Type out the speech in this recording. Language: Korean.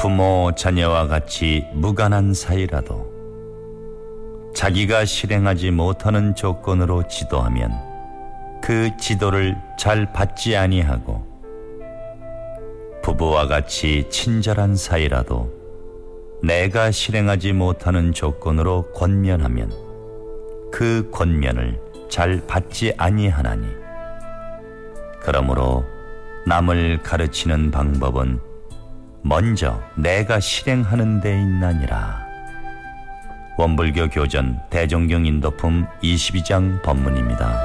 부모 자녀와 같이 무관한 사이라도 자기가 실행하지 못하는 조건으로 지도하면 그 지도를 잘 받지 아니하고, 부부와 같이 친절한 사이라도 내가 실행하지 못하는 조건으로 권면하면 그 권면을 잘 받지 아니하나니, 그러므로 남을 가르치는 방법은 먼저 내가 실행하는 데 있나니라. 원불교 교전 대종경 인도품 22장 법문입니다.